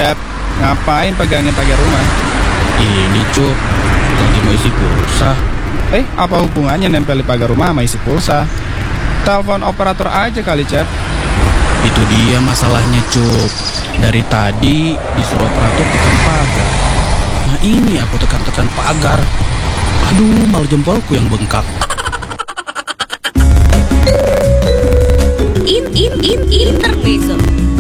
Cep, ngapain pegangin pagar rumah? Ini Cuk, lagi mau isi pulsa. Apa hubungannya nempel di pagar rumah sama isi pulsa? Telepon operator aja kali, Cep. Itu dia masalahnya Cuk. Dari tadi disuruh operator tekan pagar. Nah ini aku tekan-tekan pagar. Aduh, malah jempolku yang bengkak. Intermezzo.